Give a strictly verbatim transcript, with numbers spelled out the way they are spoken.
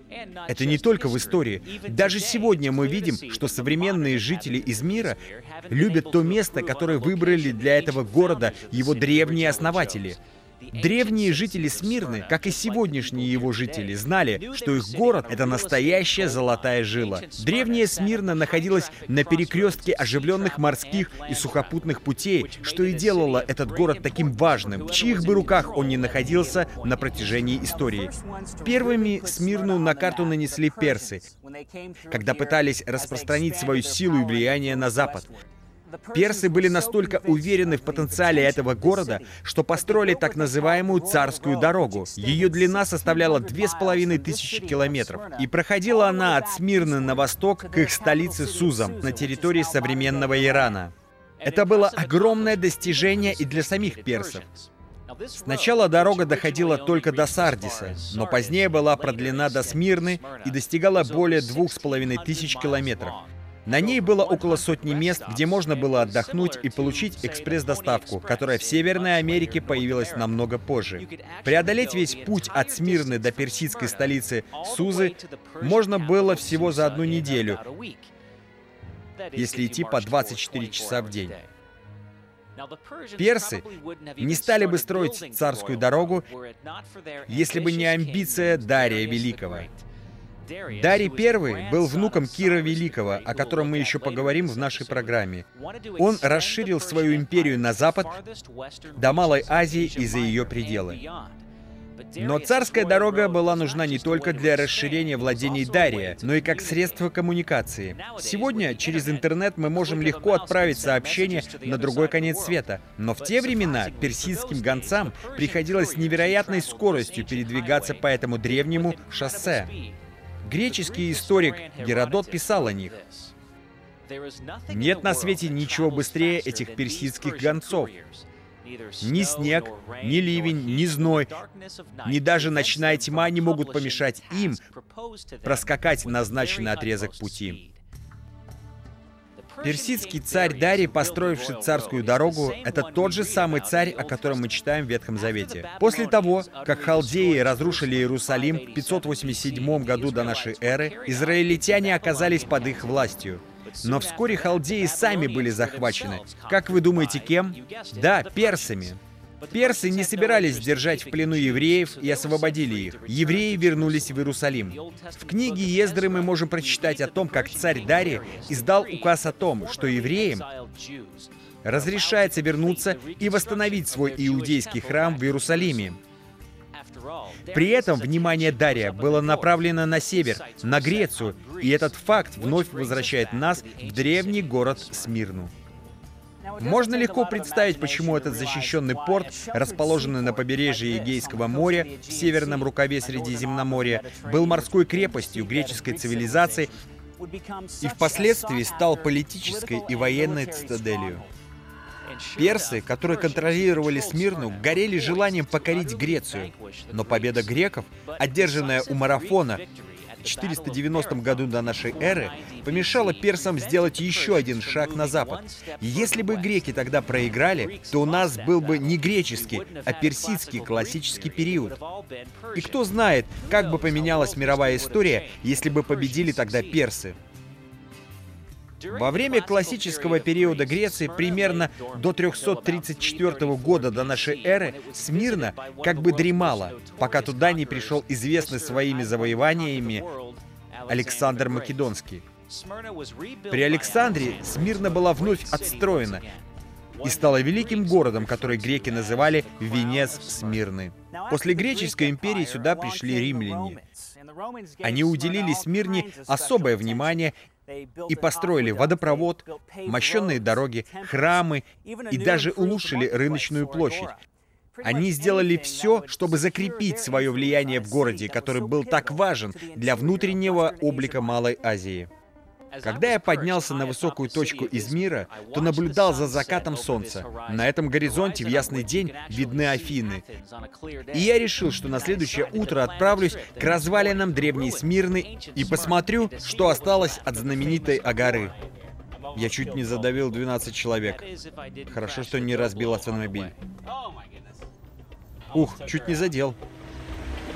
Это не только в истории. Даже сегодня мы видим, что современные жители из мира любят то место, которое выбрали для этого города его древние основатели. Древние жители Смирны, как и сегодняшние его жители, знали, что их город — это настоящая золотая жила. Древняя Смирна находилась на перекрестке оживленных морских и сухопутных путей, что и делало этот город таким важным, в чьих бы руках он ни находился на протяжении истории. Первыми Смирну на карту нанесли персы, когда пытались распространить свою силу и влияние на Запад. Персы были настолько уверены в потенциале этого города, что построили так называемую Царскую дорогу. Ее длина составляла две с половиной тысячи километров, и проходила она от Смирны на восток к их столице Сузам, на территории современного Ирана. Это было огромное достижение и для самих персов. Сначала дорога доходила только до Сардиса, но позднее была продлена до Смирны и достигала более двух с половиной тысяч километров. На ней было около сотни мест, где можно было отдохнуть и получить экспресс-доставку, которая в Северной Америке появилась намного позже. Преодолеть весь путь от Смирны до персидской столицы Сузы можно было всего за одну неделю, если идти по двадцать четыре часа в день. Персы не стали бы строить Царскую дорогу, если бы не амбиция Дария Великого. Дарий Первый был внуком Кира Великого, о котором мы еще поговорим в нашей программе. Он расширил свою империю на запад, до Малой Азии и за ее пределы. Но царская дорога была нужна не только для расширения владений Дария, но и как средство коммуникации. Сегодня через интернет мы можем легко отправить сообщение на другой конец света, но в те времена персидским гонцам приходилось с невероятной скоростью передвигаться по этому древнему шоссе. Греческий историк Геродот писал о них: «Нет на свете ничего быстрее этих персидских гонцов. Ни снег, ни ливень, ни зной, ни даже ночная тьма не могут помешать им проскакать назначенный отрезок пути». Персидский царь Дарий, построивший Царскую дорогу, это тот же самый царь, о котором мы читаем в Ветхом Завете. После того, как халдеи разрушили Иерусалим в пятьсот восемьдесят седьмом году до нашей эры, израильтяне оказались под их властью. Но вскоре халдеи сами были захвачены. Как вы думаете, кем? Да, персами. Персы не собирались держать в плену евреев и освободили их. Евреи вернулись в Иерусалим. В книге Ездры мы можем прочитать о том, как царь Дарий издал указ о том, что евреям разрешается вернуться и восстановить свой иудейский храм в Иерусалиме. При этом внимание Дария было направлено на север, на Грецию, и этот факт вновь возвращает нас в древний город Смирну. Можно легко представить, почему этот защищенный порт, расположенный на побережье Эгейского моря, в северном рукаве Средиземноморья, был морской крепостью греческой цивилизации и впоследствии стал политической и военной цитаделью. Персы, которые контролировали Смирну, горели желанием покорить Грецию, но победа греков, одержанная у Марафона в четыреста девяностом году до нашей эры, помешала персам сделать еще один шаг на запад. Если бы греки тогда проиграли, то у нас был бы не греческий, а персидский классический период. И кто знает, как бы поменялась мировая история, если бы победили тогда персы. Во время классического периода Греции, примерно до трехсот тридцать четвёртого года до нашей эры, Смирна как бы дремала, пока туда не пришел известный своими завоеваниями Александр Македонский. При Александре Смирна была вновь отстроена и стала великим городом, который греки называли «Венец Смирны». После греческой империи сюда пришли римляне. Они уделили Смирне особое внимание и построили водопровод, мощенные дороги, храмы и даже улучшили рыночную площадь. Они сделали все, чтобы закрепить свое влияние в городе, который был так важен для внутреннего облика Малой Азии. Когда я поднялся на высокую точку Измира, то наблюдал за закатом солнца. На этом горизонте в ясный день видны Афины. И я решил, что на следующее утро отправлюсь к развалинам древней Смирны и посмотрю, что осталось от знаменитой Агары. Я чуть не задавил двенадцать человек. Хорошо, что не разбил автомобиль. Ух, чуть не задел.